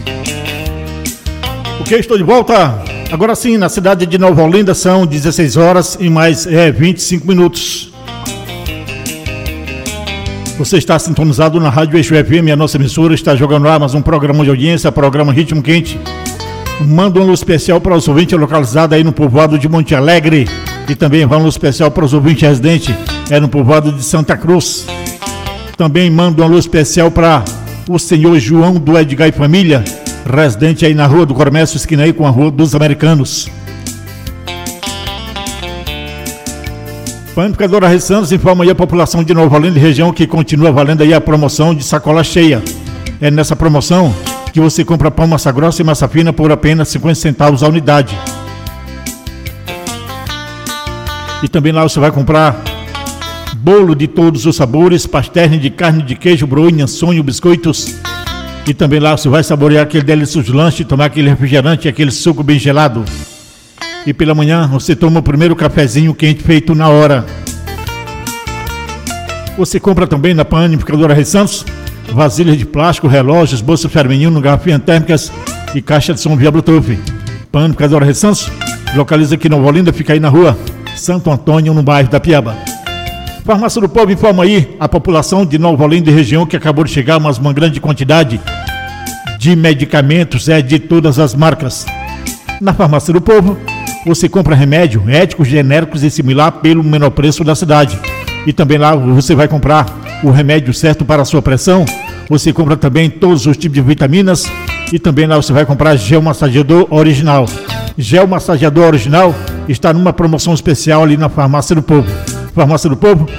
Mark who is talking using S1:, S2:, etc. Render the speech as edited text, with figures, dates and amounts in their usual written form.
S1: Ok, estou de volta. Agora sim, na cidade de Nova Olinda são 16 horas e mais 25 minutos. Você está sintonizado na Rádio Eixo FM, a nossa emissora está jogando lá mais um programa de audiência, programa Ritmo Quente. Manda um alô especial para os ouvintes localizados aí no povoado de Monte Alegre e também um alô especial para os ouvintes residentes no povoado de Santa Cruz. Também manda um alô especial para o senhor João do Edgar e Família, residente aí na Rua do Comércio, esquina aí com a Rua dos Americanos. Panificadora Rei Santos informa aí a população de Nova Olinda e região que continua valendo aí a promoção de sacola cheia. É nessa promoção que você compra pão, massa grossa e massa fina por apenas 50 centavos a unidade. E também lá você vai comprar bolo de todos os sabores, pastéis de carne, de queijo, broinha, sonho, biscoitos. E também lá você vai saborear aquele delicioso lanche, tomar aquele refrigerante, aquele suco bem gelado. E pela manhã você toma o primeiro cafezinho quente feito na hora. Você compra também na Panificadora Rei Santos vasilhas de plástico, relógios, bolsas feminino, garrafinhas térmicas e caixa de som via Bluetooth. Panificadora Rei Santos localiza aqui em Nova Olinda, fica aí na rua Santo Antônio, no bairro da Piaba. Farmácia do Povo informa aí a população de Nova Olinda e região que acabou de chegar uma grande quantidade de medicamentos, de todas as marcas. Na Farmácia do Povo você compra remédio éticos, genéricos e similar pelo menor preço da cidade. E também lá você vai comprar o remédio certo para a sua pressão. Você compra também todos os tipos de vitaminas. E também lá você vai comprar gel massageador original. Gel massageador original está numa promoção especial ali na Farmácia do Povo. Farmácia do Povo